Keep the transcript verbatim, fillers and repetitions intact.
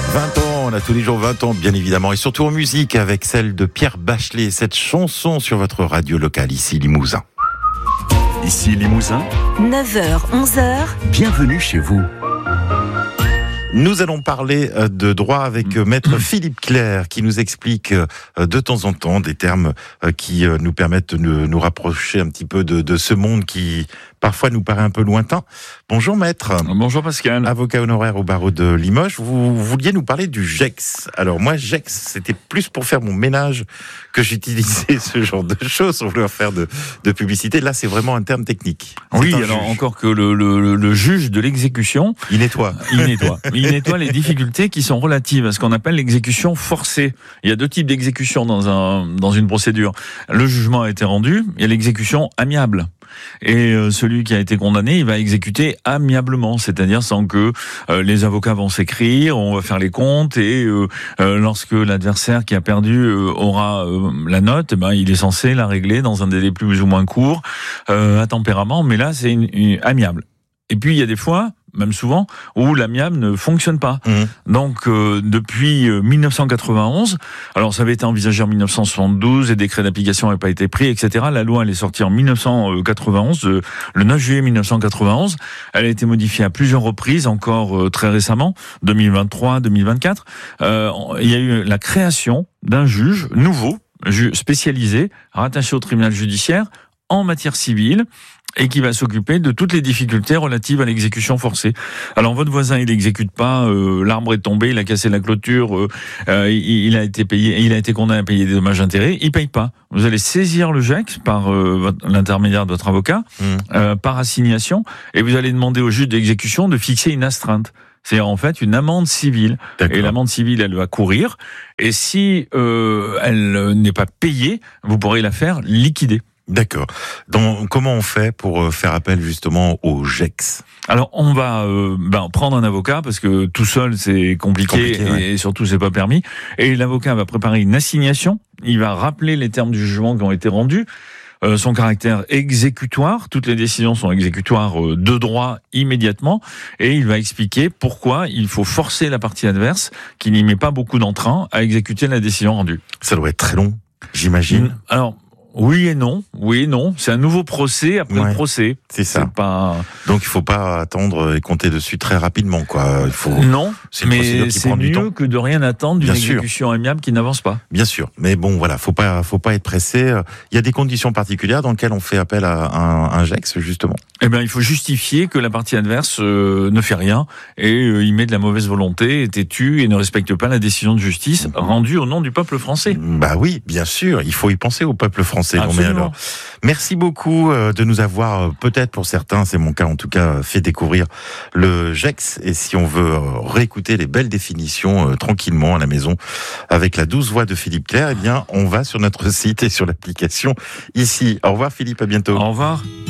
vingt ans, on a tous les jours vingt ans, bien évidemment, et surtout en musique avec celle de Pierre Bachelet, cette chanson sur votre radio locale, ici Limousin. Ici Limousin, neuf heures, onze heures. Bienvenue chez vous. Nous allons parler de droit avec maître Philippe Clerc qui nous explique de temps en temps des termes qui nous permettent de nous rapprocher un petit peu de, de ce monde qui parfois nous paraît un peu lointain. Bonjour maître. Bonjour Pascal. Avocat honoraire au barreau de Limoges. Vous vouliez nous parler du Gex. Alors moi, Gex, c'était plus pour faire mon ménage que j'utilisais ce genre de choses, sans vouloir faire de, de publicité. Là, c'est vraiment un terme technique. Oui, alors juge. Encore que le, le, le juge de l'exécution... Il nettoie. Il nettoie. Il nettoie les difficultés qui sont relatives à ce qu'on appelle l'exécution forcée. Il y a deux types d'exécution dans, un, dans une procédure. Le jugement a été rendu, il y a l'exécution amiable. Et euh, celui qui a été condamné, il va exécuter amiablement, c'est-à-dire sans que euh, les avocats vont s'écrire, on va faire les comptes et euh, euh, lorsque l'adversaire qui a perdu euh, aura euh, la note, eh ben il est censé la régler dans un délai plus ou moins court, euh, à tempérament. Mais là, c'est une, une amiable. Et puis il y a des fois, même souvent, où l'amiable ne fonctionne pas. Mmh. Donc, euh, depuis euh, dix-neuf cent quatre-vingt-onze, alors ça avait été envisagé en dix-neuf cent soixante-douze, et décret d'application n'avait pas été pris, et cetera. La loi, elle est sortie en dix-neuf cent quatre-vingt-onze, euh, le neuf juillet dix-neuf cent quatre-vingt-onze. Elle a été modifiée à plusieurs reprises, encore euh, très récemment, deux mille vingt-trois, deux mille vingt-quatre. Euh, il y a eu la création d'un juge nouveau, juge spécialisé, rattaché au tribunal judiciaire, en matière civile, et qui va s'occuper de toutes les difficultés relatives à l'exécution forcée. Alors votre voisin, il n'exécute pas, euh, l'arbre est tombé, il a cassé la clôture, euh, euh, il, il a été payé, il a été condamné à payer des dommages intérêts, il paye pas. Vous allez saisir le Gex par euh, votre, l'intermédiaire de votre avocat, mmh. euh, par assignation, et vous allez demander au juge d'exécution de fixer une astreinte. C'est en fait une amende civile. D'accord. Et l'amende civile, elle va courir, et si euh, elle n'est pas payée, vous pourrez la faire liquider. D'accord. Donc, comment on fait pour faire appel justement au Gex ? Alors, on va euh, ben, prendre un avocat, parce que tout seul, c'est compliqué, compliqué ouais. et surtout, c'est pas permis. Et l'avocat va préparer une assignation, il va rappeler les termes du jugement qui ont été rendus, euh, son caractère exécutoire, toutes les décisions sont exécutoires euh, de droit immédiatement, et il va expliquer pourquoi il faut forcer la partie adverse, qui n'y met pas beaucoup d'entrain, à exécuter la décision rendue. Ça doit être très long, j'imagine. Alors... Oui et non, oui et non. C'est un nouveau procès après ouais, le procès. C'est ça. C'est pas... Donc il faut pas attendre et compter dessus très rapidement, quoi. Il faut. Non, c'est une procédure mais qui c'est prend du temps. mieux que de rien attendre d'une Bien exécution sûr. amiable qui n'avance pas. Bien sûr, mais bon, voilà, faut pas, faut pas être pressé. Il y a des conditions particulières dans lesquelles on fait appel à un, un Gex, justement. Eh bien, il faut justifier que la partie adverse euh, ne fait rien et euh, il met de la mauvaise volonté, est têtu et ne respecte pas la décision de justice mmh. rendue au nom du peuple français. Bah oui, bien sûr, il faut y penser au peuple français. Non, mais alors, merci beaucoup de nous avoir, peut-être pour certains, c'est mon cas en tout cas, fait découvrir le Gex. Et si on veut réécouter les belles définitions euh, tranquillement à la maison avec la douce voix de Philippe Clerc, eh bien, on va sur notre site et sur l'application ici. Au revoir Philippe, à bientôt. Au revoir.